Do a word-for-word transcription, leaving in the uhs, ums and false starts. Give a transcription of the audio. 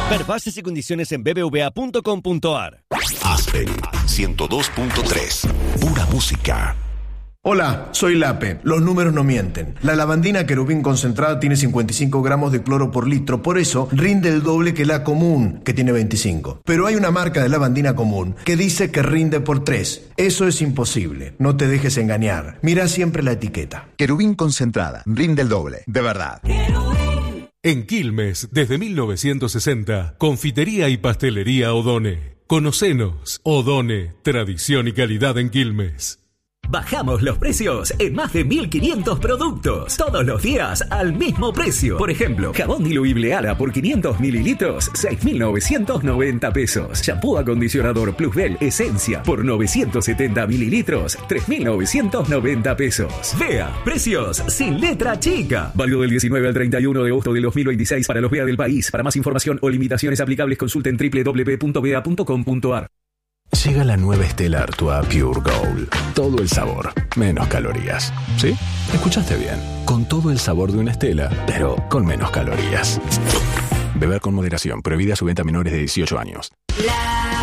Ver bases y condiciones en b b v a punto com punto a r. Aspen ciento dos punto tres. Pura música. Hola, soy Lape. Los números no mienten. La lavandina querubín concentrada tiene cincuenta y cinco gramos de cloro por litro, por eso rinde el doble que la común, que tiene veinticinco. Pero hay una marca de lavandina común que dice que rinde por tres. Eso es imposible. No te dejes engañar. Mira siempre la etiqueta. Querubín concentrada. Rinde el doble. De verdad. En Quilmes, desde mil novecientos sesenta, confitería y pastelería Odone. Conocenos. Odone, tradición y calidad en Quilmes. Bajamos los precios en más de mil quinientos productos. Todos los días al mismo precio. Por ejemplo, jabón diluible Ala por quinientos mililitros, seis mil novecientos noventa pesos. Shampoo acondicionador Plusbel Esencia por novecientos setenta mililitros, tres mil novecientos noventa pesos. Vea, precios sin letra chica. Válido del diecinueve al treinta y uno de agosto del dos mil veintiséis para los V E A del país. Para más información o limitaciones aplicables consulten doble u doble u doble u punto v e a punto com punto a r. Llega la nueva Stella Artois Pure Gold. Todo el sabor, menos calorías. ¿Sí? Escuchaste bien. Con todo el sabor de una Stella, pero con menos calorías. Beber con moderación. Prohibida su venta a menores de dieciocho años. La